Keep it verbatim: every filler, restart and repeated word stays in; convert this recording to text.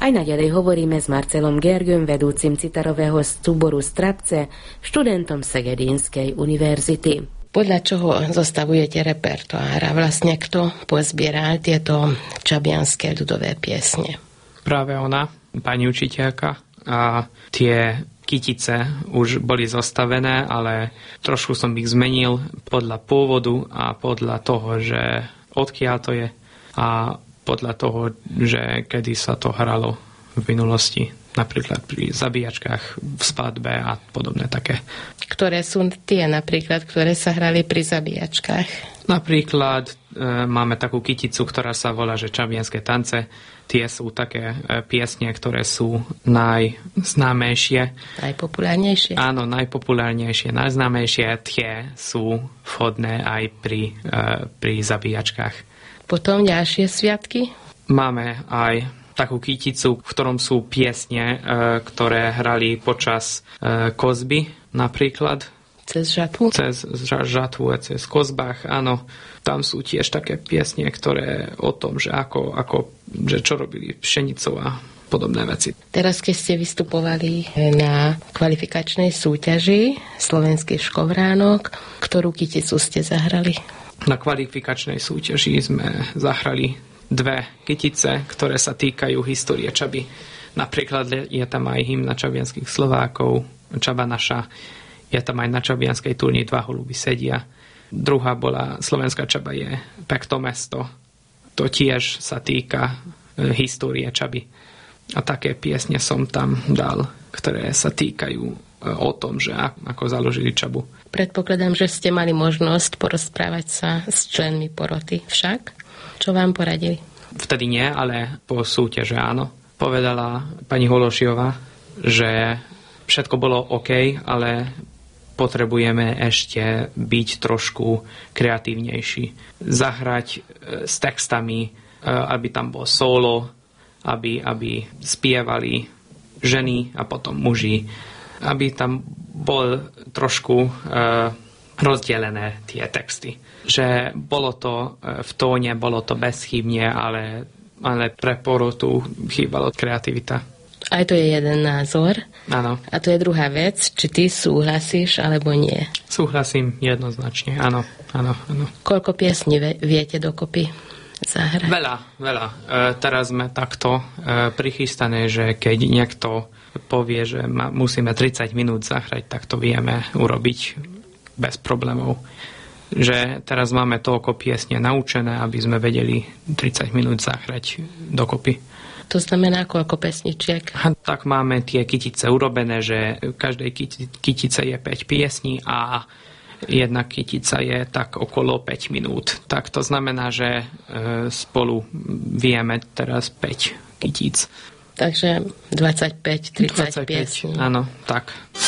Aj naďalej hovoríme s Marcelom Gergőm, vedúcim citarového súboru Strapce, študentom Segedínskej univerzity. Podľa čoho zostavujete repertoár a vlastne kto pozbieral tieto čabianske ľudové piesne? Práve ona, pani učiteľka, a tie kytice už boli zostavené, ale trošku som ich zmenil podľa pôvodu a podľa toho, že odkiaľ to je a podľa toho, že kedy sa to hralo v minulosti, napríklad pri zabíjačkách v svadbe a podobné také. Ktoré sú tie napríklad, ktoré sa hrali pri zabíjačkách? Napríklad e, máme takú kyticu, ktorá sa volá, že Čabianske tance. Tie sú také e, piesne, ktoré sú najznámejšie. Najpopulárnejšie? Áno, najpopulárnejšie, najznámejšie. Tie sú vhodné aj pri, e, pri zabíjačkách. Potom ďalšie sviatky? Máme aj takú kyticu, v ktorom sú piesne, e, ktoré hrali počas e, kozby napríklad. Cez žatvu? Cez žatvu a cez kozbách, áno. Tam sú tiež také piesne, ktoré o tom, že ako, ako že čo robili pšenicou a podobné veci. Teraz, keď ste vystupovali na kvalifikačnej súťaži Slovenský škovránok, ktorú kyticu ste zahrali? Na kvalifikačnej súťaži sme zahrali dve kytice, ktoré sa týkajú histórie Čaby. Napríklad je tam aj hymna čabianských Slovákov, Čaba naša. Je tam aj na čabianskej turni Dva holuby sedia. Druhá bola Slovenská Čaba je pekto mesto. To tiež sa týka histórie Čaby. A také piesne som tam dal, ktoré sa týkajú o tom, že ako založili Čabu. Predpokladám, že ste mali možnosť porozprávať sa s členmi poroty však. Čo vám poradili? Vtedy nie, ale po súťaže áno. Povedala pani Hološiová, že všetko bolo OK, ale potrebujeme ešte byť trošku kreatívnejší. Zahrať s textami, aby tam bolo solo, aby, aby spievali ženy a potom muži, aby tam bol trošku e, rozdelené tie texty. Že bolo to v tóne, bolo to bezchybne, ale, ale pre porotu chýbalo kreativita. Aj to je jeden názor. Áno. A to je druhá vec, či ty súhlasíš alebo nie. Súhlasím jednoznačne, áno, áno, áno. Koľko piesní viete dokopy zahrať? Veľa, veľa. E, teraz sme takto e, prichystané, že keď niekto povie, že ma, musíme tridsať minút zahrať, tak to vieme urobiť bez problémov. Že teraz máme toľko piesne naučené, aby sme vedeli tridsať minút zahrať dokopy. To znamená koľko pesničiek? A tak máme tie kytice urobené, že v každej kytice je päť piesní a jedna kytica je tak okolo päť minút. Tak to znamená, že spolu vieme teraz päť kytíc. Takže dvadsaťpäť tridsať dvadsaťpäť piesní. Áno, tak.